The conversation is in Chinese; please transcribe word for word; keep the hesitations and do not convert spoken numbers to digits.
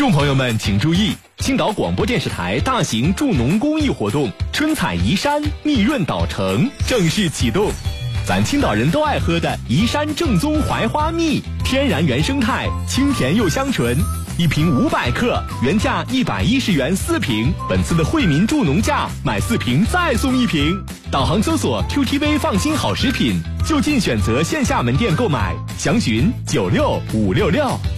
众朋友们请注意，青岛广播电视台大型助农公益活动春采宜山蜜润岛城正式启动。咱青岛人都爱喝的宜山正宗槐花蜜，天然原生态，清甜又香醇，一瓶五百克，原价一百一十元四瓶，本次的惠民助农价，买四瓶再送一瓶。导航搜索 Q T V 放心好食品，就近选择线下门店购买，详询九六五六六。